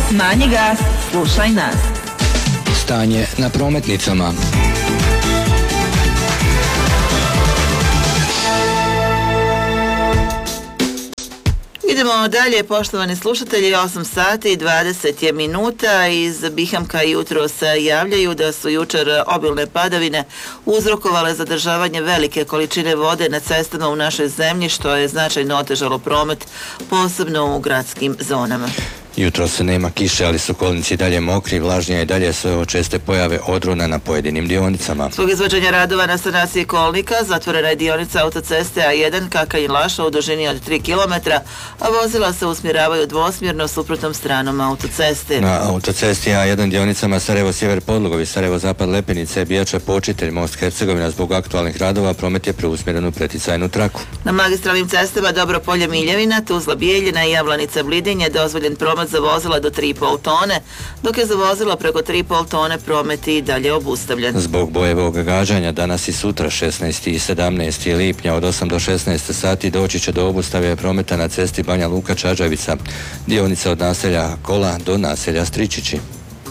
Smanji gas, slušaj nas. Stanje na prometnicama. Idemo dalje, poštovani slušatelji, 8 sati i 20 je minuta. Iz Bihamka jutro se javljaju da su jučer obilne padavine uzrokovale zadržavanje velike količine vode na cestama u našoj zemlji, što je značajno otežalo promet, posebno u gradskim zonama. Jutro se nema kiše, ali su kolnici dalje mokri, vlažnije i dalje sve česte pojave odrona na pojedinim dionicama. Zbog izvođenja radova na sanaciji kolnika zatvorena je dionica autoceste A1 Kakanj-Lašo u dužini od 3 km, a vozila se usmjeravaju dvosmjerno suprotnom stranom autoceste. Na autocesti A1 dionicama Sarajevo-Sjever Podlugovi, Sarajevo-Zapad Lepenice, Bijača Počitelj, Most Hercegovina zbog aktualnih radova promet je preusmjeren u preticajnu traku. Na magistralnim cestama Dobropolje Miljevina, Tuzla Bijeljina i Javlanica Blidin je dozvoljen promet za vozila do 3,5 tone, dok je za vozila preko 3,5 tone promet i dalje obustavljen. Zbog bojevog gađanja danas i sutra 16. i 17. lipnja od 8 do 16 sati doći će do obustave prometa na cesti Banja Luka Čađavica, dionica od naselja Kola do naselja Stričići.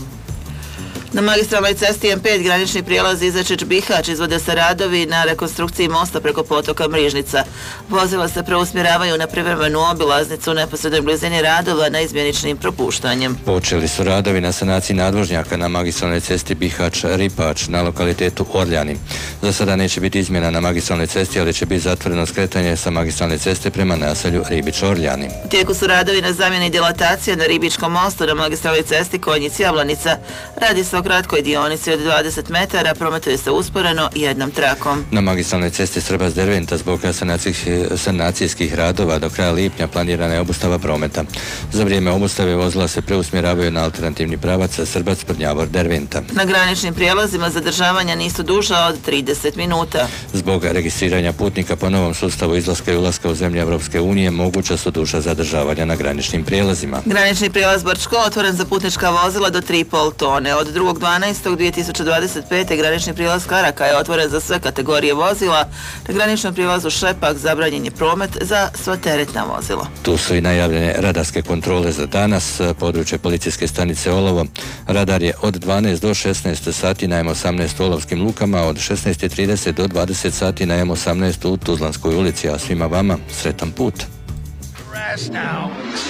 Na magistralnoj cesti M5 granični prijelaz Izačić-Bihać izvode se radovi na rekonstrukciji mosta preko potoka Mrižnica. Vozila se preusmjeravaju na privremenu obilaznicu u neposrednoj blizini radova na izmjeničnim propuštanjem. Počeli su radovi na sanaciji nadvožnjaka na magistralnoj cesti Bihać-Ripač na lokalitetu Orljani. Za sada neće biti izmjena na magistralnoj cesti, ali će biti zatvoreno skretanje sa magistralne ceste prema naselju Ribić-Orljani. U tijeku su radovi na zamjeni dilatacije na Ribičkom mostu na magistralnoj cesti Konjic-Javlanica. Radi se o kratkoj dionici od 20 metara, prometuje se usporeno jednom trakom. Na magistralnoj cesti Srbac-Derventa zbog sanacijskih radova do kraja lipnja planirana je obustava prometa. Za vrijeme obustave vozila se preusmjeravaju na alternativni pravac Srbac-Prnjavor-Derventa. Na graničnim prijelazima zadržavanja nisu duža od 30 minuta. Zbog registriranja putnika po novom sustavu izlaska i ulaska u zemlje Evropske unije moguća su duža zadržavanja na graničnim prijelazima. Granični prijelaz Brčko otvoren za putnička vozila do 3,5 tone. Od 2.12.2025. granični prijelaz Karaka je otvoren za sve kategorije vozila. Na graničnom prijelazu Šepak zabranjen je promet za sva teretna vozila. Tu su i najavljene radarske kontrole za danas. Područje policijske stanice Olovo. Radar je od 12 do 16 sati na M18 u Olovskim lukama, od 16.30 do 20 sati na M18 u Tuzlanskoj ulici, a svima vama sretan put.